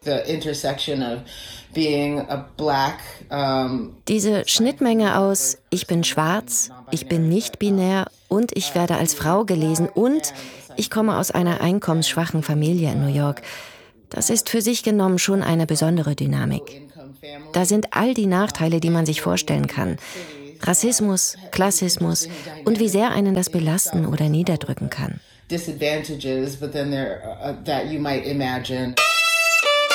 Diese Schnittmenge aus ich bin schwarz, ich bin nicht binär und ich werde als Frau gelesen und ich komme aus einer einkommensschwachen Familie in New York. Das ist für sich genommen schon eine besondere Dynamik. Da sind all die Nachteile, die man sich vorstellen kann. Rassismus, Klassismus und wie sehr einen das belasten oder niederdrücken kann. Disadvantages, but then there that you might imagine.